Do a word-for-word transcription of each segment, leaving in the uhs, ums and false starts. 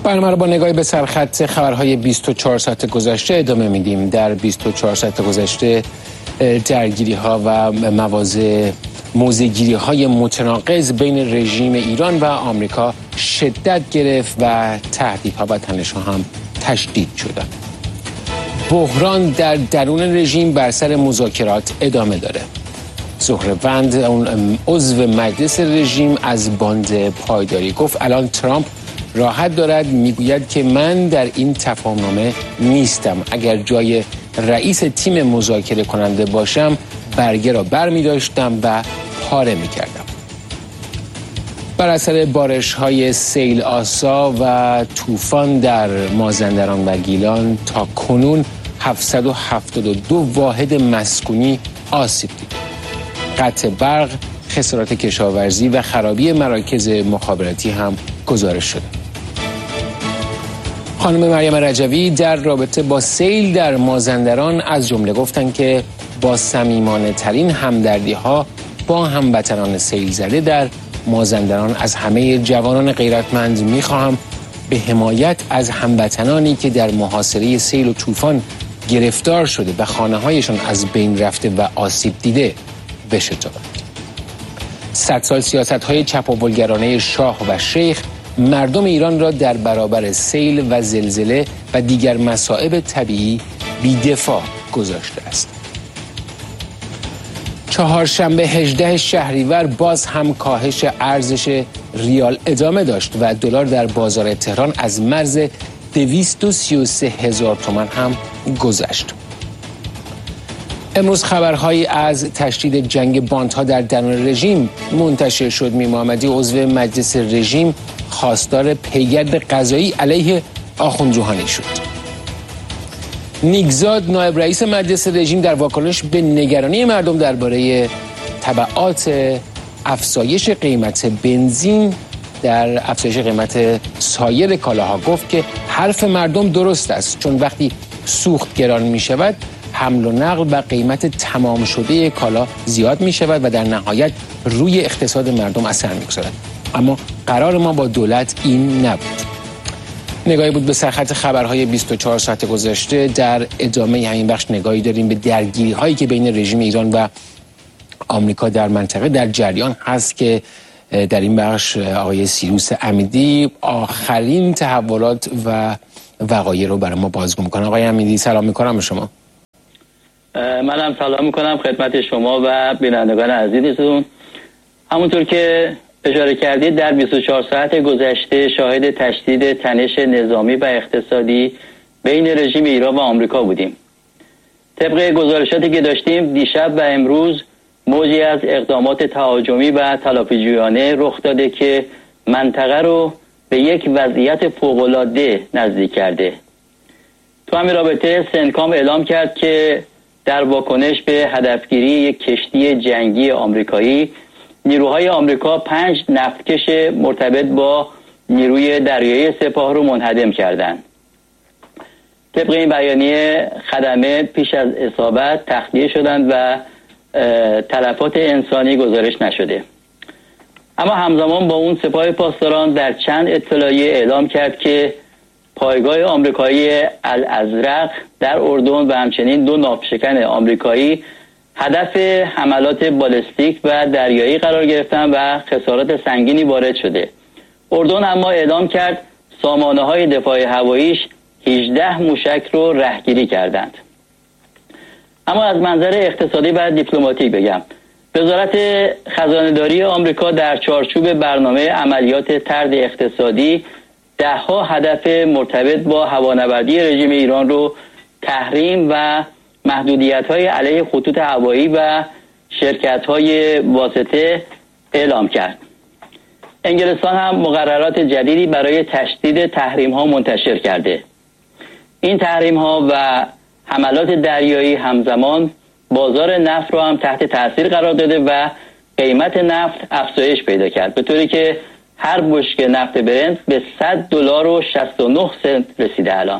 برنامه رو با نگاهی به سرخط خبرهای بیست و چهار ساعت گذشته ادامه میدیم. در بیست و چهار ساعت گذشته درگیری ها و مواضع موضع‌گیری های متناقض بین رژیم ایران و آمریکا شدت گرفت و تهدیدها و تنش‌ها هم تشدید شدند. بحران در درون رژیم بر سر مذاکرات ادامه داره. زهروند اون عضو مجلس رژیم از باند پایداری گفت الان ترامپ راحت دارد میگوید که من در این تفاهمنامه نیستم. اگر جای رئیس تیم مذاکره کننده باشم برگه را بر می داشتم و پاره می کردم. بر اثر بارش های سیل آسا و طوفان در مازندران و گیلان تا کنون هفتصد و هفتاد و دو واحد مسکونی آسیب دیده. قطع برق، خسارات کشاورزی و خرابی مراکز مخابراتی هم گزارش شده. خانم مریم رجوی در رابطه با سیل در مازندران از جمله گفتند که با صمیمانه ترین همدردی ها با هموطنان سیل زده در مازندران از همه جوانان غیرتمند میخواهم به حمایت از هموطنانی که در محاصره سیل و طوفان گرفتار شده و خانه هایشان از بین رفته و آسیب دیده بشتابند. صد سال سیاست های چپاولگرانه شاه و شیخ مردم ایران را در برابر سیل و زلزله و دیگر مصائب طبیعی بی‌دفاع گذاشته است. چهارشنبه هجدهم شهریور باز هم کاهش ارزش ریال ادامه داشت و دلار در بازار تهران از مرز دویست و سی و سه هزار تومان هم گذشت. امروز خبرهایی از تشدید جنگ باندها در درون رژیم منتشر شد. میر محمدی عضو مجلس رژیم خواستار پیگرد قضایی علیه آخوند روحانی شد. نیکزاد نایب رئیس مجلس رژیم در واکنش به نگرانی مردم درباره تبعات افزایش قیمت بنزین در افزایش قیمت سایر کالاها گفت که حرف مردم درست است، چون وقتی سوخت گران می شود حمل و نقل و قیمت تمام شده کالا زیاد می شود و در نهایت روی اقتصاد مردم اثر می گذارد. اما قرار ما با دولت این نبود. نگاهی بود به سرخط خبرهای بیست و چهار ساعت گذشته. در ادامه همین بخش نگاهی داریم به درگیری هایی که بین رژیم ایران و آمریکا در منطقه در جریان هست که در این بخش آقای سیروس امیدی آخرین تحولات و وقایع رو برای ما بازگو میکنن. آقای امیدی سلام میکنم به شما. منم سلام میکنم خدمت شما و بینندگان عزیزتون. همونطور که اشاره کردید در بیست و چهار ساعت گذشته شاهد تشدید تنش نظامی و اقتصادی بین رژیم ایران و آمریکا بودیم. طبق گزارشاتی که داشتیم دیشب و امروز موجی از اقدامات تهاجمی و تلافیجویانه رخ داده که منطقه رو به یک وضعیت فوق‌العاده نزدیک کرده. تو همین رابطه سنکام اعلام کرد که در واکنش به هدفگیری یک کشتی جنگی آمریکایی نیروهای آمریکا پنج نفتکش مرتبط با نیروی دریایی سپاه رو منهدم کردند. طبق این بیانیه خدمه پیش از اصابت تخلیه شدند و تلفات انسانی گزارش نشده. اما همزمان با اون سپاه پاسداران در چند اطلاعیه اعلام کرد که پایگاه آمریکایی الازرق در اردن و همچنین دو ناوشکن آمریکایی هدف حملات بالستیک و دریایی قرار گرفتن و خسارات سنگینی وارد شده. اردن اما اعلام کرد سامانه‌های دفاع هواییش هجده موشک رو رهگیری کردند. اما از منظر اقتصادی و دیپلماتیک بگم، وزارت خزانه‌داری آمریکا در چارچوب برنامه عملیات طرد اقتصادی ده ها هدف مرتبط با هوانوردی رژیم ایران رو تحریم و محدودیت‌های علیه خطوط هوایی و شرکت‌های واسطه اعلام کرد. انگلستان هم مقررات جدیدی برای تشدید تحریم‌ها منتشر کرده. این تحریم‌ها و حملات دریایی همزمان بازار نفت رو هم تحت تاثیر قرار داده و قیمت نفت افزایش پیدا کرد، به طوری که هر بشکه نفت برنت به صد دلار و شصت و نه سنت رسیده الان.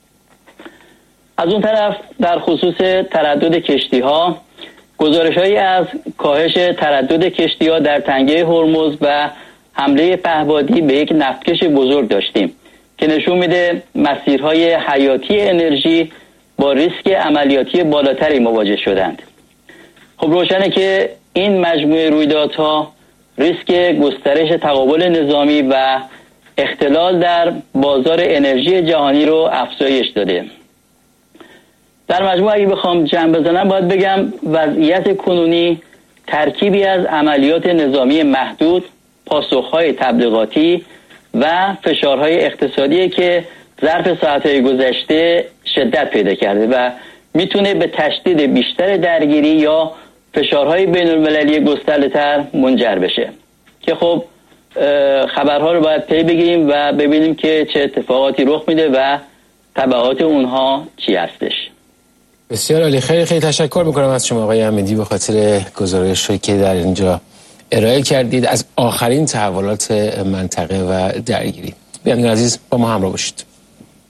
از اون طرف در خصوص تردد کشتی‌ها گزارش‌هایی از کاهش تردد کشتی‌ها در تنگه هرمز و حمله پهپادی به یک نفتکش بزرگ داشتیم که نشون میده مسیرهای حیاتی انرژی با ریسک عملیاتی بالاتری مواجه شدند. خب روشنه که این مجموعه رویدادها ریسک گسترش تقابل نظامی و اختلال در بازار انرژی جهانی رو افزایش داده. در مجموع اگه بخوام جمع بزنم باید بگم وضعیت کنونی ترکیبی از عملیات نظامی محدود، پاسخهای تبلیغاتی و فشارهای اقتصادی که ظرف ساعتهای گذشته شدت پیدا کرده و میتونه به تشدید بیشتر درگیری یا فشارهای بین المللی گسترده‌تر منجر بشه که خب خبرها رو باید پی بگیریم و ببینیم که چه اتفاقاتی رخ میده و تبعات اونها چی هستش. بسیار عالی، خیلی خیلی تشکر میکنم از شما آقای احمدی به خاطر گزارشی که در اینجا ارائه کردید از آخرین تحولات منطقه و درگیری. بینندگان عزیز با ما همراه باشید.